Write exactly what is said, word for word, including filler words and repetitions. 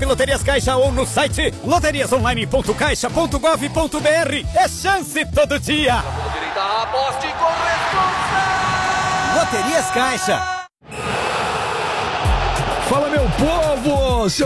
Loterias Caixa ou no site loterias online ponto caixa ponto gov ponto br. É chance todo dia. Direita, aposte com responsa. Loterias Caixa. Fala, meu povo! Seu